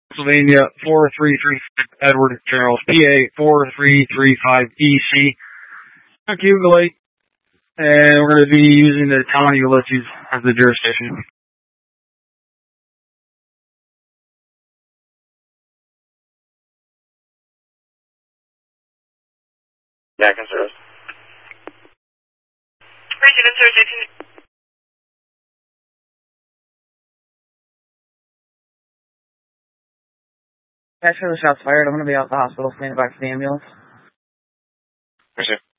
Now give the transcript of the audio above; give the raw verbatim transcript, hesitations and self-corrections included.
Pennsylvania four three three five, Edward Charles, P A four three three five E C. Accumulate, and we're going to be using the town of Ulysses as the jurisdiction. Yeah, consider us. Actually, the shots fired. I'm going to be out the hospital, standing by for the ambulance. Appreciate it.